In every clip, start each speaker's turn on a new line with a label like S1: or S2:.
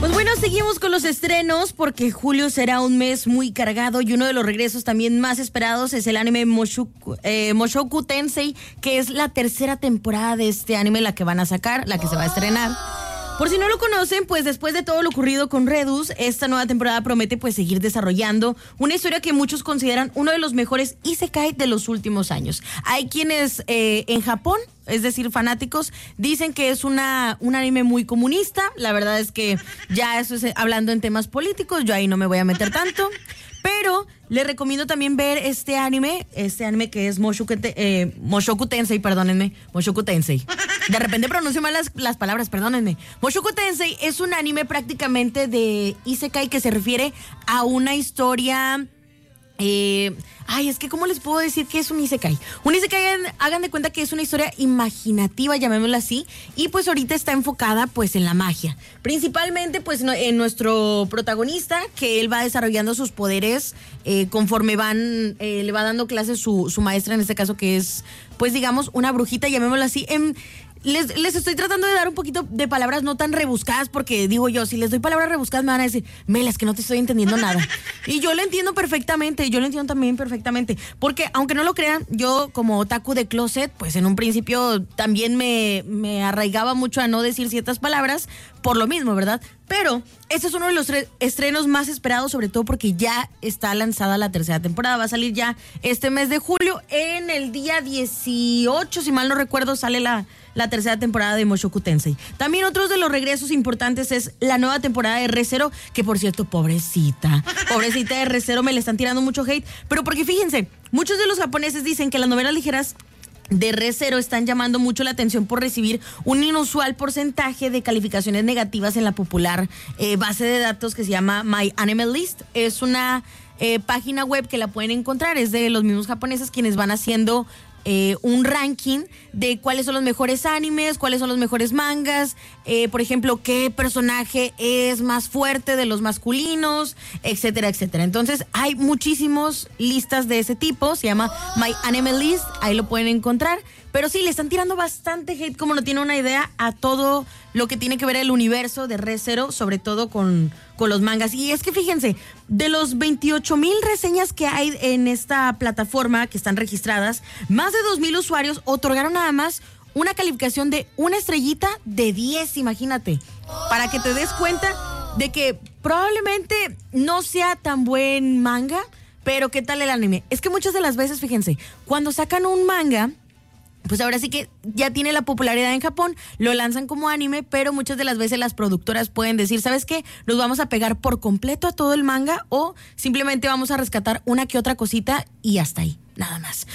S1: Pues bueno, seguimos con los estrenos porque julio será un mes muy cargado y uno de los regresos también más esperados es el anime Mushoku Tensei, que es la tercera temporada de este anime, la que van a sacar, la que se va a estrenar. Por si no lo conocen, pues después de todo lo ocurrido con Redus, esta nueva temporada promete pues seguir desarrollando una historia que muchos consideran uno de los mejores isekai de los últimos años. Hay quienes en Japón, es decir, fanáticos, dicen que es un anime muy comunista. La verdad es que ya eso es hablando en temas políticos, yo ahí no me voy a meter tanto. Pero les recomiendo también ver este anime que es Mushoku Tensei, perdónenme, Mushoku Tensei. De repente pronuncio mal las palabras, perdónenme. Mushoku Tensei es un anime prácticamente de isekai que se refiere a una historia... es que ¿cómo les puedo decir que es un isekai? Un isekai, hagan de cuenta que es una historia imaginativa, llamémosla así, y pues ahorita está enfocada pues en la magia. Principalmente pues en nuestro protagonista, que él va desarrollando sus poderes conforme le va dando clases su maestra, en este caso que es pues digamos una brujita, llamémosla así. Les estoy tratando de dar un poquito de palabras no tan rebuscadas, porque digo yo, si les doy palabras rebuscadas me van a decir, Mela, es que no te estoy entendiendo nada. Y yo lo entiendo perfectamente, yo lo entiendo también perfectamente, porque aunque no lo crean, yo como otaku de closet, pues en un principio también me arraigaba mucho a no decir ciertas palabras, por lo mismo, ¿verdad? Pero este es uno de los estrenos más esperados, sobre todo porque ya está lanzada la tercera temporada. Va a salir ya este mes de julio, en el día 18, si mal no recuerdo, sale la tercera temporada de Mushoku Tensei. También otros de los regresos importantes es la nueva temporada de Re:Zero, que por cierto, pobrecita de Re:Zero, me le están tirando mucho hate, pero porque fíjense, muchos de los japoneses dicen que las novelas ligeras de Re:Zero están llamando mucho la atención por recibir un inusual porcentaje de calificaciones negativas en la popular base de datos que se llama My Anime List. Es una página web que la pueden encontrar, es de los mismos japoneses quienes van haciendo un ranking de cuáles son los mejores animes, cuáles son los mejores mangas, por ejemplo, qué personaje es más fuerte de los masculinos, etcétera, etcétera. Entonces hay muchísimas listas de ese tipo, se llama My Anime List, ahí lo pueden encontrar. Pero sí, le están tirando bastante hate, como no tiene una idea, a todo lo que tiene que ver el universo de Re:Zero, sobre todo con los mangas. Y es que fíjense, de los 28,000 reseñas que hay en esta plataforma que están registradas, más de 2,000 usuarios otorgaron nada más una calificación de una estrellita de 10, imagínate. Para que te des cuenta de que probablemente no sea tan buen manga, pero ¿qué tal el anime? Es que muchas de las veces, fíjense, cuando sacan un manga, pues ahora sí que ya tiene la popularidad en Japón, lo lanzan como anime, pero muchas de las veces las productoras pueden decir, ¿sabes qué? Nos vamos a pegar por completo a todo el manga o simplemente vamos a rescatar una que otra cosita y hasta ahí, nada más.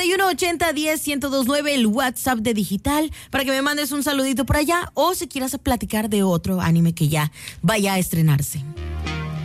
S1: 8180101029, el WhatsApp de Digital, para que me mandes un saludito por allá o si quieras platicar de otro anime que ya vaya a estrenarse.